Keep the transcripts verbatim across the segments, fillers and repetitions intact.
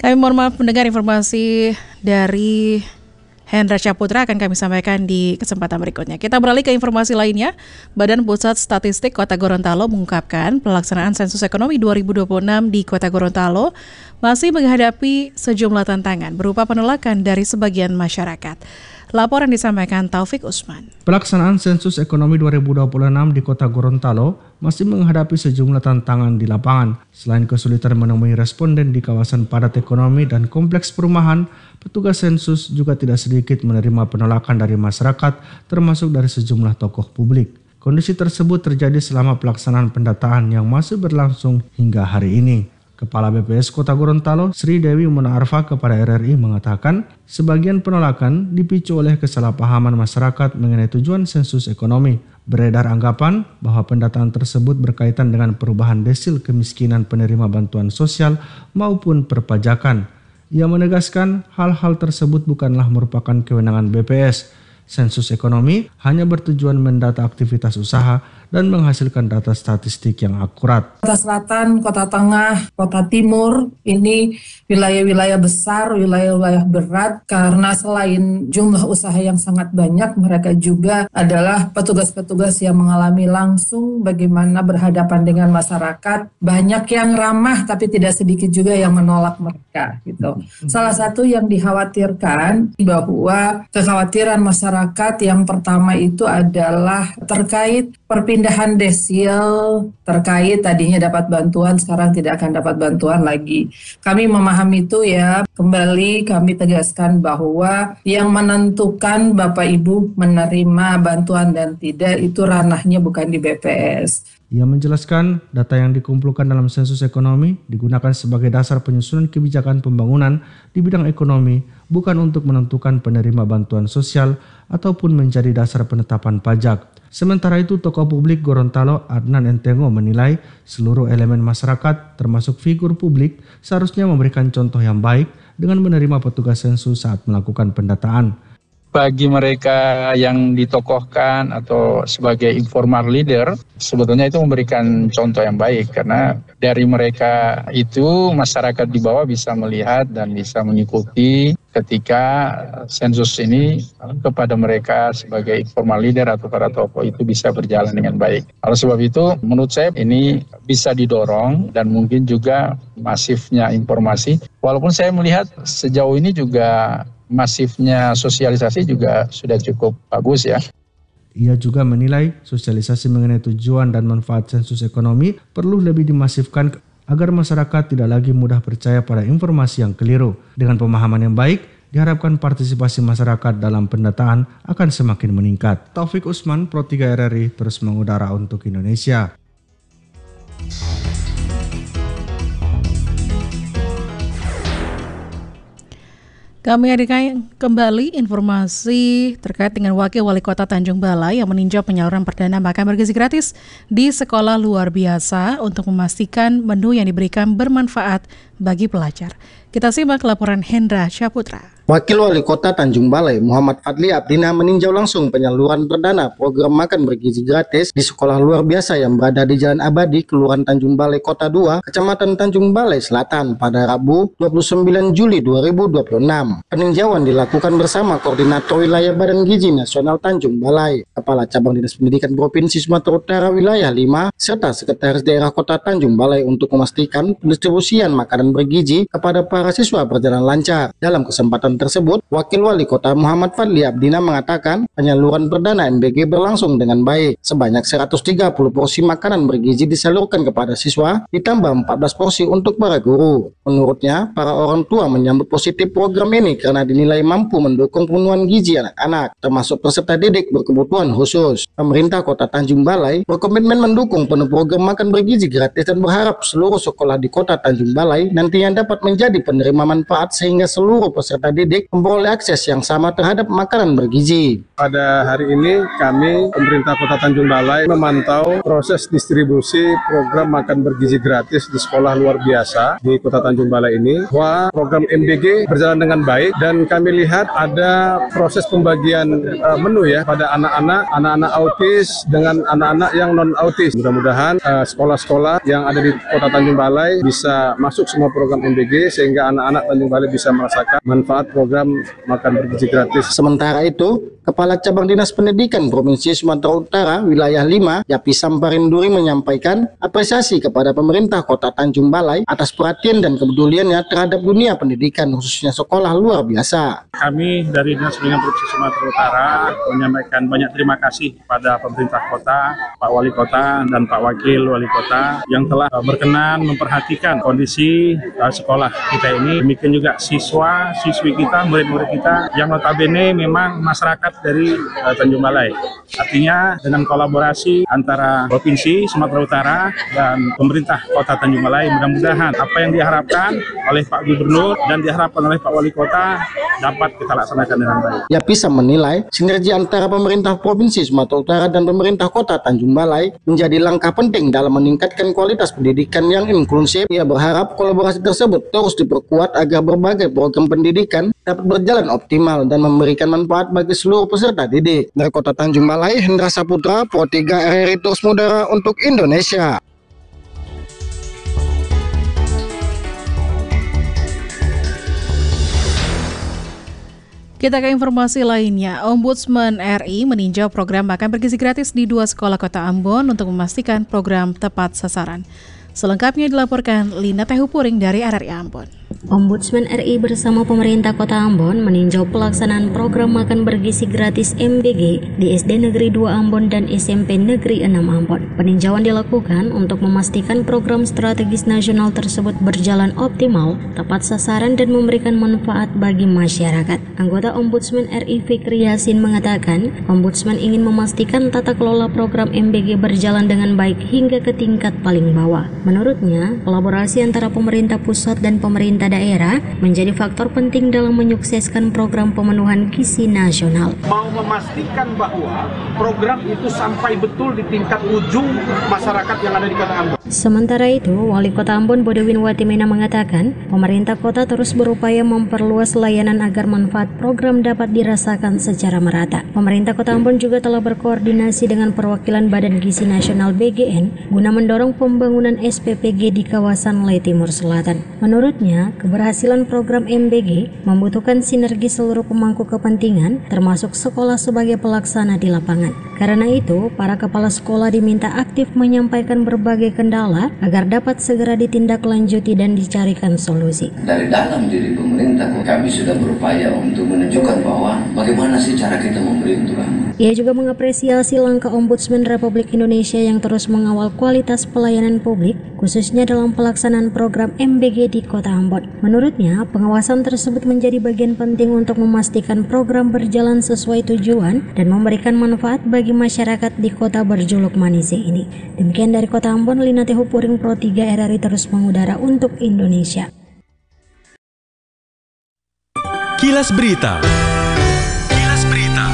Kami mohon maaf mendengar informasi dari Hendra Syaputra akan kami sampaikan di kesempatan berikutnya. Kita beralih ke informasi lainnya. Badan Pusat Statistik Kota Gorontalo mengungkapkan pelaksanaan sensus ekonomi dua ribu dua puluh enam di Kota Gorontalo masih menghadapi sejumlah tantangan berupa penolakan dari sebagian masyarakat. Laporan disampaikan Taufik Usman. Pelaksanaan sensus ekonomi dua ribu dua puluh enam di Kota Gorontalo masih menghadapi sejumlah tantangan di lapangan. Selain kesulitan menemui responden di kawasan padat ekonomi dan kompleks perumahan, petugas sensus juga tidak sedikit menerima penolakan dari masyarakat, termasuk dari sejumlah tokoh publik. Kondisi tersebut terjadi selama pelaksanaan pendataan yang masih berlangsung hingga hari ini. Kepala B P S Kota Gorontalo, Sri Dewi Muna Arfa kepada R R I mengatakan, sebagian penolakan dipicu oleh kesalahpahaman masyarakat mengenai tujuan sensus ekonomi. Beredar anggapan bahwa pendataan tersebut berkaitan dengan perubahan desil kemiskinan penerima bantuan sosial maupun perpajakan. Ia menegaskan hal-hal tersebut bukanlah merupakan kewenangan B P S. Sensus ekonomi hanya bertujuan mendata aktivitas usaha dan menghasilkan data statistik yang akurat. Kota Selatan, Kota Tengah, Kota Timur, ini wilayah-wilayah besar, wilayah-wilayah berat, karena selain jumlah usaha yang sangat banyak, mereka juga adalah petugas-petugas yang mengalami langsung bagaimana berhadapan dengan masyarakat. Banyak yang ramah, tapi tidak sedikit juga yang menolak mereka. Gitu. Salah satu yang dikhawatirkan bahwa kekhawatiran masyarakat yang pertama itu adalah terkait perpindahan desil, terkait tadinya dapat bantuan, sekarang tidak akan dapat bantuan lagi. Kami memahami itu ya, kembali kami tegaskan bahwa yang menentukan Bapak Ibu menerima bantuan dan tidak itu ranahnya bukan di B P S. Ia menjelaskan data yang dikumpulkan dalam sensus ekonomi digunakan sebagai dasar penyusunan kebijakan pembangunan di bidang ekonomi, bukan untuk menentukan penerima bantuan sosial ataupun menjadi dasar penetapan pajak. Sementara itu, tokoh publik Gorontalo Adnan Entengo menilai seluruh elemen masyarakat termasuk figur publik seharusnya memberikan contoh yang baik dengan menerima petugas sensus saat melakukan pendataan. Bagi mereka yang ditokohkan atau sebagai informal leader, sebetulnya itu memberikan contoh yang baik karena dari mereka itu masyarakat di bawah bisa melihat dan bisa mengikuti ketika sensus ini kepada mereka sebagai informal leader atau para tokoh itu bisa berjalan dengan baik. Oleh sebab itu, menurut saya ini bisa didorong dan mungkin juga masifnya informasi. Walaupun saya melihat sejauh ini juga masifnya sosialisasi juga sudah cukup bagus ya. Ia juga menilai sosialisasi mengenai tujuan dan manfaat sensus ekonomi perlu lebih dimasifkan agar masyarakat tidak lagi mudah percaya pada informasi yang keliru. Dengan pemahaman yang baik, diharapkan partisipasi masyarakat dalam pendataan akan semakin meningkat. Taufik Usman, Pro tiga R R I, terus mengudara untuk Indonesia. Kami hadirkan kembali informasi terkait dengan Wakil Wali Kota Tanjung Balai yang meninjau penyaluran perdana makan bergizi gratis di sekolah luar biasa untuk memastikan menu yang diberikan bermanfaat bagi pelajar. Kita simak laporan Hendra Syaputra. Wakil Wali Kota Tanjung Balai Muhammad Fadli Abdina meninjau langsung penyaluran perdana program makan bergizi gratis di sekolah luar biasa yang berada di Jalan Abadi, Kelurahan Tanjung Balai, Kota dua, Kecamatan Tanjung Balai Selatan pada Rabu dua puluh sembilan Juli dua ribu dua puluh enam. Peninjauan dilakukan bersama Koordinator Wilayah Badan Gizi Nasional Tanjung Balai, Kepala Cabang Dinas Pendidikan Provinsi Sumatera Utara Wilayah lima, serta Sekretaris Daerah Kota Tanjung Balai untuk memastikan pendistribusian makanan bergizi kepada para siswa berjalan lancar. Dalam kesempatan tersebut, Wakil Wali Kota Muhammad Fadli Abdina mengatakan penyaluran perdana M B G berlangsung dengan baik. Sebanyak seratus tiga puluh porsi makanan bergizi disalurkan kepada siswa, ditambah empat belas porsi untuk para guru. Menurutnya, para orang tua menyambut positif program ini karena dinilai mampu mendukung pemenuhan gizi anak-anak, termasuk peserta didik berkebutuhan khusus. Pemerintah Kota Tanjung Balai berkomitmen mendukung penuh program makan bergizi gratis dan berharap seluruh sekolah di Kota Tanjung Balai nantinya dapat menjadi penerima manfaat sehingga seluruh peserta didik memperoleh akses yang sama terhadap makanan bergizi. Pada hari ini kami pemerintah Kota Tanjung Balai memantau proses distribusi program makan bergizi gratis di sekolah luar biasa di Kota Tanjung Balai ini. Bahwa program M B G berjalan dengan baik dan kami lihat ada proses pembagian uh, menu ya pada anak-anak, anak-anak autis dengan anak-anak yang non autis. Mudah-mudahan uh, sekolah-sekolah yang ada di Kota Tanjung Balai bisa masuk semua program M B G sehingga supaya anak-anak Tanjung Balai bisa merasakan manfaat program makan bergizi gratis. Sementara itu, Kepala Cabang Dinas Pendidikan Provinsi Sumatera Utara Wilayah lima, Yapi Samparinduri menyampaikan apresiasi kepada pemerintah Kota Tanjung Balai atas perhatian dan kepeduliannya terhadap dunia pendidikan khususnya sekolah luar biasa. Kami dari Dinas Pendidikan Provinsi Sumatera Utara menyampaikan banyak terima kasih kepada pemerintah kota, Pak Wali Kota dan Pak Wakil Wali Kota yang telah berkenan memperhatikan kondisi uh, sekolah kita ini. Demikian juga siswa, siswi kita, murid-murid kita yang notabene memang masyarakat dari uh, Tanjung Balai. Artinya dengan kolaborasi antara Provinsi Sumatera Utara dan pemerintah Kota Tanjung Balai, mudah-mudahan apa yang diharapkan oleh Pak Gubernur dan diharapkan oleh Pak Wali Kota dapat kita laksanakan dengan baik. Yapisa menilai sinergi antara pemerintah Provinsi Sumatera Utara dan pemerintah Kota Tanjung Balai menjadi langkah penting dalam meningkatkan kualitas pendidikan yang inklusif. Ia berharap kolaborasi tersebut terus diperkuat agar berbagai program pendidikan dapat berjalan optimal dan memberikan manfaat bagi seluruh peserta didik. Dari Kota Tanjung Balai, Hendra Saputra, Pro tiga R R I Terus Mudara untuk Indonesia. Kita ke informasi lainnya, Ombudsman R I meninjau program makan bergizi gratis di dua sekolah Kota Ambon untuk memastikan program tepat sasaran. Selengkapnya dilaporkan Lina Tehupuring dari R R I Ambon. Ombudsman R I bersama pemerintah Kota Ambon meninjau pelaksanaan program makan bergizi gratis M B G di S D Negeri dua Ambon dan S M P Negeri enam Ambon. Peninjauan dilakukan untuk memastikan program strategis nasional tersebut berjalan optimal, tepat sasaran dan memberikan manfaat bagi masyarakat. Anggota Ombudsman R I Fikri Yasin mengatakan, Ombudsman ingin memastikan tata kelola program M B G berjalan dengan baik hingga ke tingkat paling bawah. Menurutnya, kolaborasi antara pemerintah pusat dan pemerintah daerah menjadi faktor penting dalam menyukseskan program pemenuhan gizi nasional. Mau memastikan bahwa program itu sampai betul di tingkat ujung masyarakat yang ada di Kota Ambon. Sementara itu, Wali Kota Ambon Bodewin Watimena mengatakan, pemerintah kota terus berupaya memperluas layanan agar manfaat program dapat dirasakan secara merata. Pemerintah Kota Ambon juga telah berkoordinasi dengan perwakilan Badan Gizi Nasional B G N guna mendorong pembangunan S P P G di kawasan Le Timur Selatan. Menurutnya, keberhasilan program M B G membutuhkan sinergi seluruh pemangku kepentingan, termasuk sekolah sebagai pelaksana di lapangan. Karena itu, para kepala sekolah diminta aktif menyampaikan berbagai kendala agar dapat segera ditindaklanjuti dan dicarikan solusi. Dari dalam diri pemerintah, kami sudah berupaya untuk menunjukkan bahwa bagaimana sih cara kita memberi untuk kamu. Ia juga mengapresiasi langkah Ombudsman Republik Indonesia yang terus mengawal kualitas pelayanan publik, khususnya dalam pelaksanaan program M B G di Kota Ambon. Menurutnya, pengawasan tersebut menjadi bagian penting untuk memastikan program berjalan sesuai tujuan dan memberikan manfaat bagi masyarakat di kota berjuluk Manise ini. Demikian dari Kota Ambon, Lina Tehupuring, Pro tiga R R I Terus Mengudara untuk Indonesia. Kilas Berita. Kilas Berita.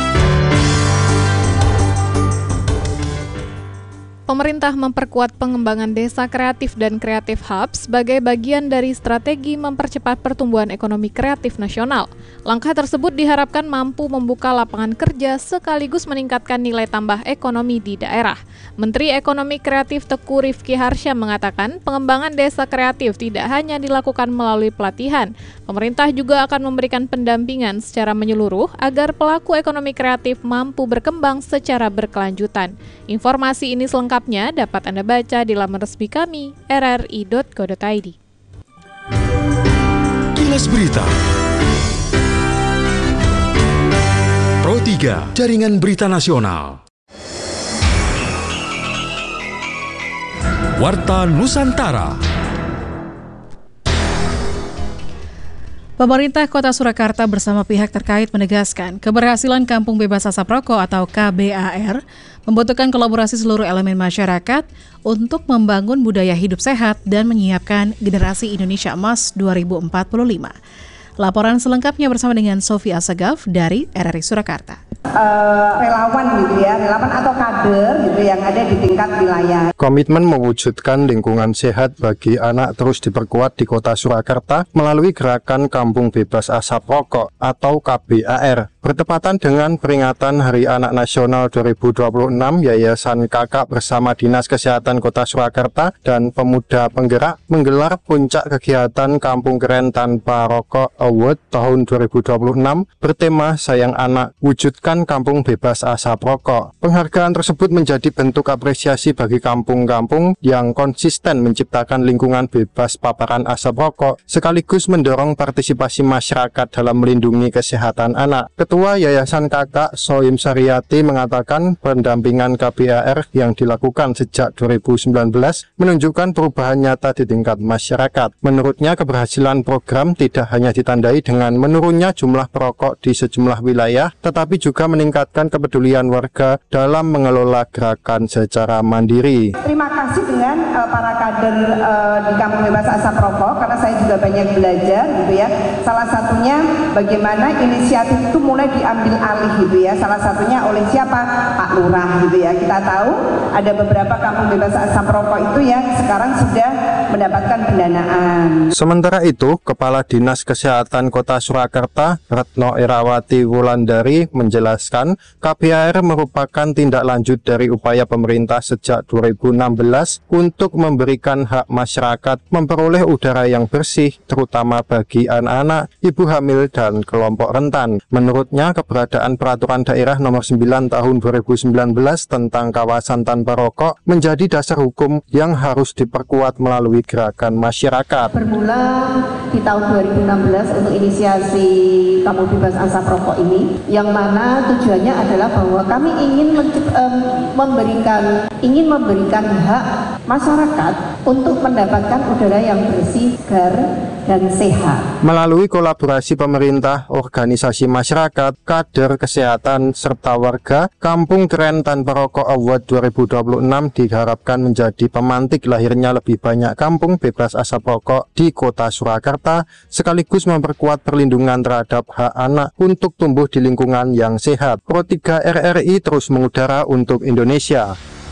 Pemerintah memperkuat pengembangan desa kreatif dan kreatif hub sebagai bagian dari strategi mempercepat pertumbuhan ekonomi kreatif nasional. Langkah tersebut diharapkan mampu membuka lapangan kerja sekaligus meningkatkan nilai tambah ekonomi di daerah. Menteri Ekonomi Kreatif Teguh Rifki Harsha mengatakan pengembangan desa kreatif tidak hanya dilakukan melalui pelatihan. Pemerintah juga akan memberikan pendampingan secara menyeluruh agar pelaku ekonomi kreatif mampu berkembang secara berkelanjutan. Informasi ini selengkapnya dapat Anda baca di laman resmi kami r r i dot co dot i d. Kilas Berita. Pro tiga, Jaringan Berita Nasional. Warta Nusantara. Pemerintah Kota Surakarta bersama pihak terkait menegaskan keberhasilan Kampung Bebas Asap Rokok atau K B A R membutuhkan kolaborasi seluruh elemen masyarakat untuk membangun budaya hidup sehat dan menyiapkan generasi Indonesia Emas dua ribu empat puluh lima. Laporan selengkapnya bersama dengan Sofi Asagaf dari R R I Surakarta. Uh, relawan gitu ya, relawan atau kader gitu yang ada di tingkat wilayah. Komitmen mewujudkan lingkungan sehat bagi anak terus diperkuat di Kota Surakarta melalui gerakan Kampung Bebas Asap Rokok atau K B A R. Bertepatan dengan peringatan Hari Anak Nasional dua ribu dua puluh enam, Yayasan Kakak bersama Dinas Kesehatan Kota Surakarta dan Pemuda Penggerak menggelar puncak kegiatan Kampung Keren Tanpa Rokok Award tahun dua ribu dua puluh enam bertema Sayang Anak, Wujudkan Kampung Bebas Asap Rokok. Penghargaan tersebut menjadi bentuk apresiasi bagi kampung-kampung yang konsisten menciptakan lingkungan bebas paparan asap rokok, sekaligus mendorong partisipasi masyarakat dalam melindungi kesehatan anak. Ketua Yayasan Kakak Soim Saryati mengatakan pendampingan K B A R yang dilakukan sejak dua ribu sembilan belas menunjukkan perubahan nyata di tingkat masyarakat. Menurutnya, keberhasilan program tidak hanya ditandai dengan menurunnya jumlah perokok di sejumlah wilayah, tetapi juga meningkatkan kepedulian warga dalam mengelola gerakan secara mandiri. Terima kasih dengan uh, para kader uh, di Kampung Bebas Asap Rokok, karena saya juga banyak belajar gitu ya. Salah satunya bagaimana inisiatif itu mulai diambil alih gitu ya. Salah satunya oleh siapa? Pak Lurah gitu ya. Kita tahu ada beberapa Kampung Bebas Asap Rokok itu yang sekarang sudah mendapatkan pendanaan. Sementara itu, Kepala Dinas Kesehatan Kota Surakarta, Retno Irawati Wulandari, menjelaskan K B A R merupakan tindak lanjut dari upaya pemerintah sejak dua ribu enam belas untuk memberikan hak masyarakat memperoleh udara yang bersih, terutama bagi anak-anak, ibu hamil, dan kelompok rentan. Menurutnya, keberadaan Peraturan Daerah Nomor sembilan Tahun dua ribu sembilan belas tentang kawasan tanpa rokok menjadi dasar hukum yang harus diperkuat melalui gerakan masyarakat. Bermula di tahun dua ribu enam belas untuk inisiasi Kampung Bebas Asap Rokok ini, yang mana tujuannya adalah bahwa kami ingin um, memberikan ingin memberikan hak masyarakat untuk mendapatkan udara yang bersih, segar, dan sehat. Melalui kolaborasi pemerintah, organisasi masyarakat, kader kesehatan, serta warga, Kampung Keren Tanpa Rokok Award dua ribu dua puluh enam diharapkan menjadi pemantik lahirnya lebih banyak kampung bebas asap rokok di Kota Surakarta, sekaligus memperkuat perlindungan terhadap hak anak untuk tumbuh di lingkungan yang sehat. Pro tiga R R I terus mengudara untuk Indonesia.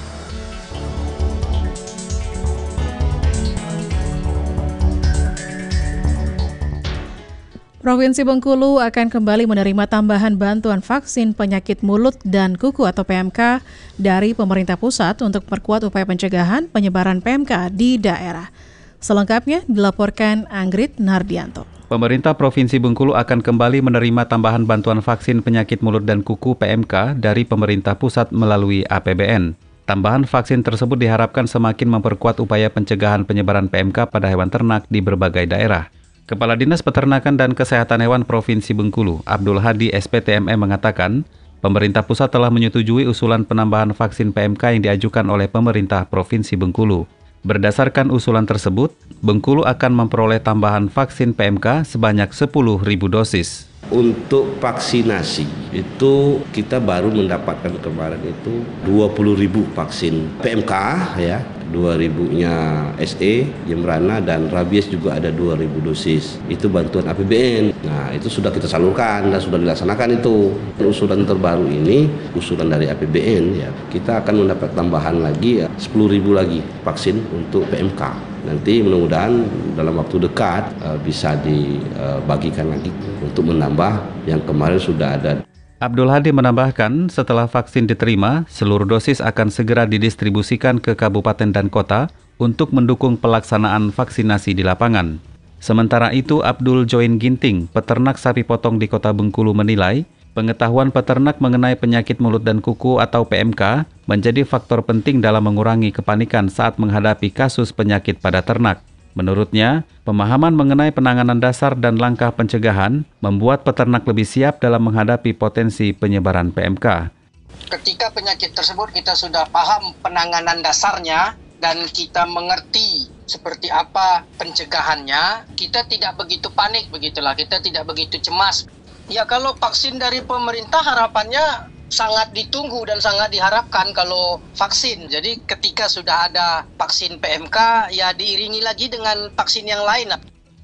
Provinsi Bengkulu akan kembali menerima tambahan bantuan vaksin penyakit mulut dan kuku atau P M K dari pemerintah pusat untuk memperkuat upaya pencegahan penyebaran P M K di daerah. Selengkapnya dilaporkan Anggrit Nardianto. Pemerintah Provinsi Bengkulu akan kembali menerima tambahan bantuan vaksin penyakit mulut dan kuku P M K dari pemerintah pusat melalui A P B N. Tambahan vaksin tersebut diharapkan semakin memperkuat upaya pencegahan penyebaran P M K pada hewan ternak di berbagai daerah. Kepala Dinas Peternakan dan Kesehatan Hewan Provinsi Bengkulu, Abdul Hadi S P T M E mengatakan, pemerintah pusat telah menyetujui usulan penambahan vaksin P M K yang diajukan oleh pemerintah Provinsi Bengkulu. Berdasarkan usulan tersebut, Bengkulu akan memperoleh tambahan vaksin P M K sebanyak sepuluh ribu dosis. Untuk vaksinasi itu kita baru mendapatkan kemarin itu dua puluh ribu vaksin P M K ya, dua ribunya S E, Jemrana, dan rabies juga ada dua ribu dosis. Itu bantuan A P B N. Nah, itu sudah kita salurkan dan sudah dilaksanakan itu. Usulan terbaru ini, usulan dari A P B N ya, kita akan mendapat tambahan lagi ya, sepuluh ribu lagi vaksin untuk P M K. Nanti mudah-mudahan dalam waktu dekat uh, bisa dibagikan lagi untuk menambah yang kemarin sudah ada. Abdul Hadi menambahkan, setelah vaksin diterima, seluruh dosis akan segera didistribusikan ke kabupaten dan kota untuk mendukung pelaksanaan vaksinasi di lapangan. Sementara itu, Abdul Join Ginting, peternak sapi potong di Kota Bengkulu menilai, pengetahuan peternak mengenai penyakit mulut dan kuku atau P M K menjadi faktor penting dalam mengurangi kepanikan saat menghadapi kasus penyakit pada ternak. Menurutnya, pemahaman mengenai penanganan dasar dan langkah pencegahan membuat peternak lebih siap dalam menghadapi potensi penyebaran P M K. Ketika penyakit tersebut kita sudah paham penanganan dasarnya dan kita mengerti seperti apa pencegahannya, kita tidak begitu panik begitulah, kita tidak begitu cemas. Ya, kalau vaksin dari pemerintah harapannya sangat ditunggu dan sangat diharapkan kalau vaksin. Jadi ketika sudah ada vaksin P M K, ya diiringi lagi dengan vaksin yang lain.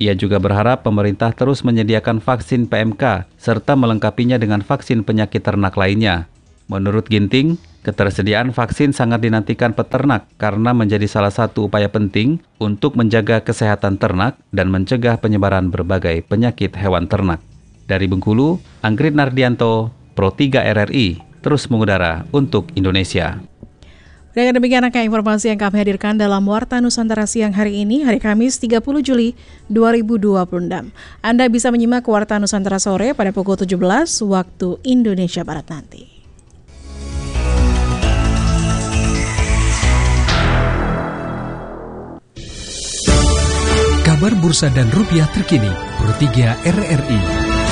Ia juga berharap pemerintah terus menyediakan vaksin P M K serta melengkapinya dengan vaksin penyakit ternak lainnya. Menurut Ginting, ketersediaan vaksin sangat dinantikan peternak karena menjadi salah satu upaya penting untuk menjaga kesehatan ternak dan mencegah penyebaran berbagai penyakit hewan ternak. Dari Bengkulu, Anggrit Nardianto, Pro tiga R R I, terus mengudara untuk Indonesia. Dengan demikian angka informasi yang kami hadirkan dalam Warta Nusantara siang hari ini, hari Kamis tiga puluh Juli dua ribu dua puluh enam. Anda bisa menyimak Warta Nusantara sore pada pukul tujuh belas waktu Indonesia Barat nanti. Kabar bursa dan rupiah terkini, Pro tiga R R I.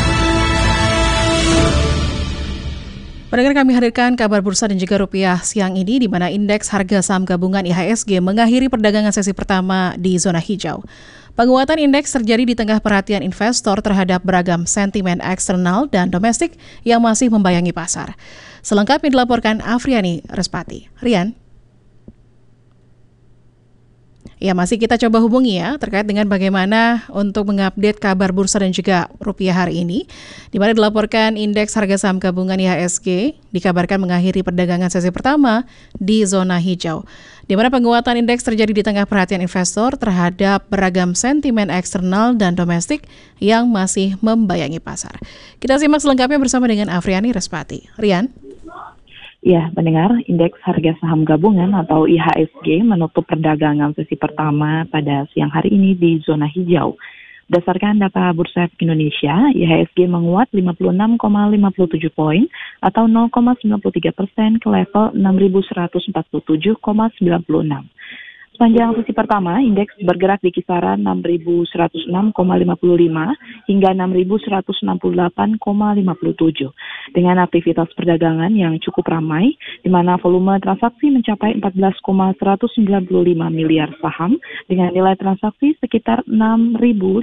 Pendengar, kami hadirkan kabar bursa dan juga rupiah siang ini, di mana indeks harga saham gabungan I H S G mengakhiri perdagangan sesi pertama di zona hijau. Penguatan indeks terjadi di tengah perhatian investor terhadap beragam sentimen eksternal dan domestik yang masih membayangi pasar. Selengkapnya dilaporkan Afriani Respati. Rian. Ya, masih kita coba hubungi ya terkait dengan bagaimana untuk mengupdate kabar bursa dan juga rupiah hari ini, di mana dilaporkan indeks harga saham gabungan I H S G dikabarkan mengakhiri perdagangan sesi pertama di zona hijau, di mana penguatan indeks terjadi di tengah perhatian investor terhadap beragam sentimen eksternal dan domestik yang masih membayangi pasar. Kita simak selengkapnya bersama dengan Afriani Respati. Rian. Ya, pendengar, indeks harga saham gabungan atau I H S G menutup perdagangan sesi pertama pada siang hari ini di zona hijau. Berdasarkan data Bursa Efek Indonesia, I H S G menguat lima puluh enam koma lima tujuh poin atau nol koma sembilan tiga persen ke level enam ribu seratus empat puluh tujuh koma sembilan enam. Sepanjang sesi pertama, indeks bergerak di kisaran enam ribu seratus enam koma lima lima hingga enam ribu seratus enam puluh delapan koma lima tujuh. Dengan aktivitas perdagangan yang cukup ramai, di mana volume transaksi mencapai empat belas koma seratus sembilan lima miliar saham dengan nilai transaksi sekitar enam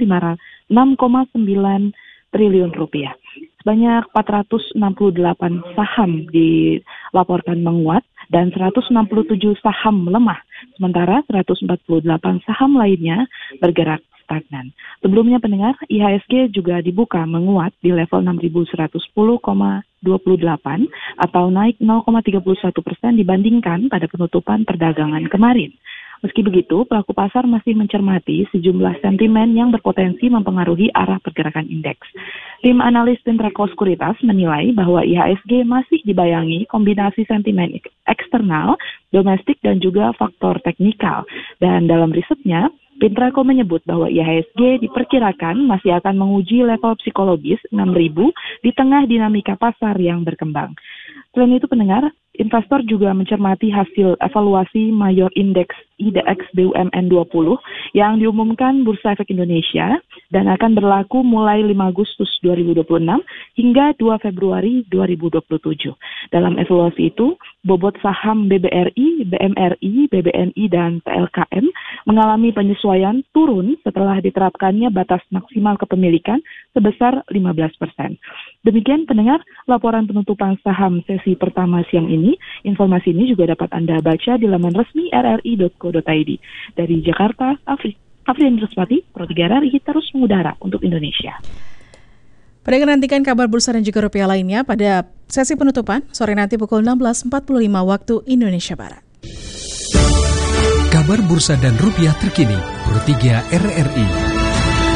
koma sembilan triliun rupiah. Sebanyak empat ratus enam puluh delapan saham dilaporkan menguat dan seratus enam puluh tujuh saham melemah, sementara seratus empat puluh delapan saham lainnya bergerak stagnan. Sebelumnya pendengar, I H S G juga dibuka menguat di level enam ribu seratus sepuluh koma dua delapan atau naik nol koma tiga satu persen dibandingkan pada penutupan perdagangan kemarin. Meski begitu, pelaku pasar masih mencermati sejumlah sentimen yang berpotensi mempengaruhi arah pergerakan indeks. Tim analis Pintraco Sekuritas menilai bahwa I H S G masih dibayangi kombinasi sentimen eksternal, domestik, dan juga faktor teknikal. Dan dalam risetnya, Pintraco menyebut bahwa I H S G diperkirakan masih akan menguji level psikologis enam ribu di tengah dinamika pasar yang berkembang. Selain itu pendengar, investor juga mencermati hasil evaluasi mayor indeks I D X B U M N dua puluh yang diumumkan Bursa Efek Indonesia dan akan berlaku mulai lima Agustus dua ribu dua puluh enam hingga dua Februari dua ribu dua puluh tujuh. Dalam evaluasi itu, bobot saham B B R I, B M R I, B B N I, dan P L K M mengalami penyesuaian turun setelah diterapkannya batas maksimal kepemilikan sebesar lima belas persen. Demikian pendengar, laporan penutupan saham sesi pertama siang ini. Informasi ini juga dapat Anda baca di laman resmi r r i dot co dot i d. Dari Jakarta, Afri, Afriani Respati, Pro tiga R R I terus mengudara untuk Indonesia. Pendengar, nantikan kabar bursa dan juga rupiah lainnya pada sesi penutupan sore nanti pukul enam belas empat puluh lima waktu Indonesia Barat. Kabar bursa dan rupiah terkini, Pro tiga R R I.